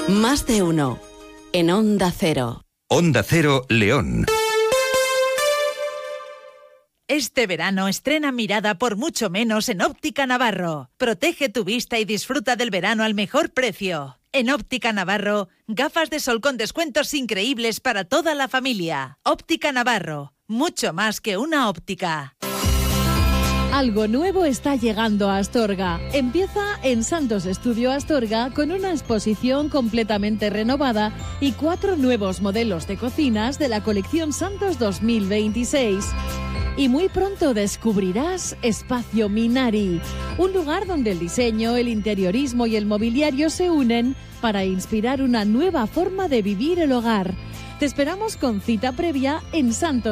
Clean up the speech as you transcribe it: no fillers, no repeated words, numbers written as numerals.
Más de uno. En Onda Cero. Onda Cero, León. Este verano estrena Mirada por mucho menos en Óptica Navarro. Protege tu vista y disfruta del verano al mejor precio. En Óptica Navarro, gafas de sol con descuentos increíbles para toda la familia. Óptica Navarro, mucho más que una óptica. Algo nuevo está llegando a Astorga. Empieza en Santos Estudio Astorga con una exposición completamente renovada y 4 nuevos modelos de cocinas de la colección Santos 2026. Y muy pronto descubrirás Espacio Minari, un lugar donde el diseño, el interiorismo y el mobiliario se unen para inspirar una nueva forma de vivir el hogar. Te esperamos con cita previa en Santos